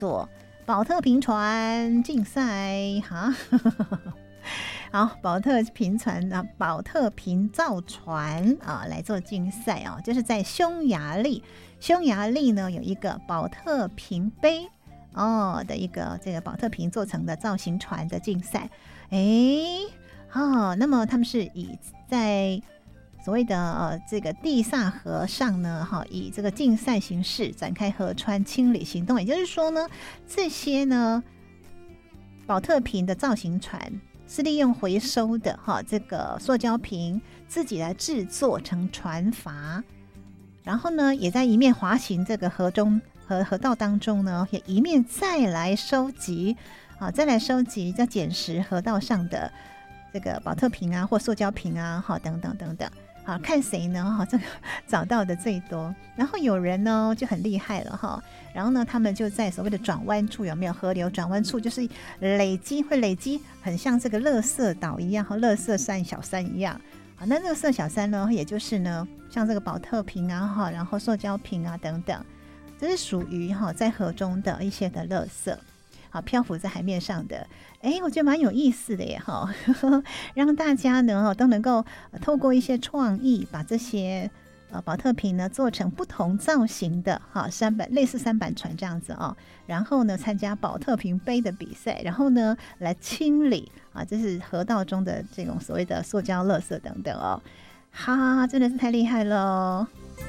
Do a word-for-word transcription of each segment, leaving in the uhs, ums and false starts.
多。宝特瓶船竞赛哈，好，宝特瓶船啊，宝特瓶造船啊来做竞赛啊，就是在匈牙利，匈牙利呢有一个宝特瓶杯哦的一个这个宝特瓶做成的造型船的竞赛，哎，哦，那么他们是以在所谓的呃这个蒂萨河上呢，哈，以这个竞赛形式展开河川清理行动，也就是说呢，这些呢宝特瓶的造型船是利用回收的哈这个塑胶瓶自己来制作成船筏，然后呢也在一面滑行这个河中河河道当中呢，也一面再来收集啊，再来收集再捡拾河道上的这个宝特瓶啊或塑胶瓶啊，哈等等等等。好，看谁呢？哈，这个找到的最多。然后有人呢就很厉害了哈，然后呢，他们就在所谓的转弯处，有没有河流转弯处？就是累积，会累积，很像这个垃圾岛一样，和垃圾山小山一样。好，那垃圾小山呢，也就是呢，像这个宝特瓶啊，哈，然后塑胶瓶啊等等，这是属于哈在河中的一些的垃圾。好，漂浮在海面上的，哎，我觉得蛮有意思的耶哈，让大家呢都能够透过一些创意，把这些呃宝特瓶呢做成不同造型的哈三板类似三板船这样子哦，然后呢参加宝特瓶杯的比赛，然后呢来清理啊，这是河道中的这种所谓的塑胶垃圾等等哦，哈，真的是太厉害了。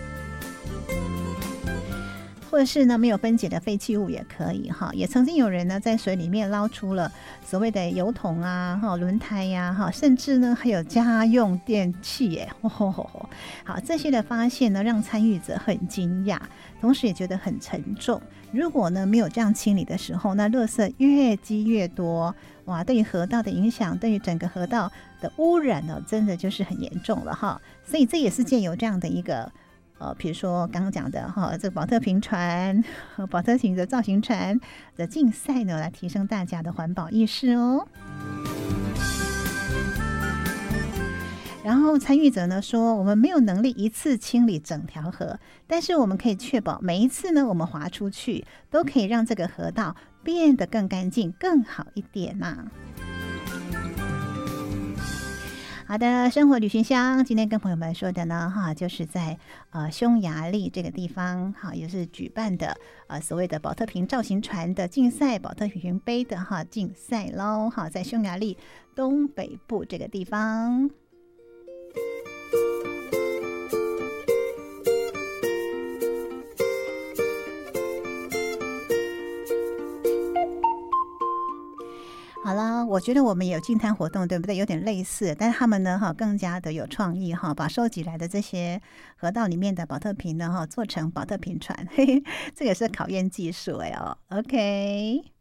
或者是呢没有分解的废弃物也可以哈，也曾经有人呢在水里面捞出了所谓的油桶啊、哈轮胎呀、哈，甚至呢还有家用电器耶，吼吼吼！好，这些的发现呢让参与者很惊讶，同时也觉得很沉重。如果呢没有这样清理的时候，那垃圾越积越多，哇，对于河道的影响，对于整个河道的污染呢，真的就是很严重了哈。所以这也是借由这样的一个。呃，比如说刚刚讲的哈，这个宝特瓶船、宝特瓶的造型船的竞赛呢，来提升大家的环保意识哦。然后参与者呢说，我们没有能力一次清理整条河，但是我们可以确保每一次呢，我们划出去都可以让这个河道变得更干净、更好一点呐、啊。好的，生活旅行箱今天跟朋友们说的呢，哈，就是在呃匈牙利这个地方，哈，也是举办的呃所谓的宝特瓶造型船的竞赛，宝特瓶杯的哈竞赛喽，哈，在匈牙利东北部这个地方。好了，我觉得我们也有净滩活动，对不对？有点类似，但是他们呢，哈，更加的有创意哈，把收集来的这些河道里面的宝特瓶呢，哈，做成宝特瓶船，嘿嘿，这也是考验技术哎哦。OK。